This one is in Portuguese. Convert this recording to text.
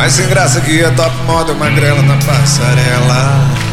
Mais sem graça que a top model magrela na passarela.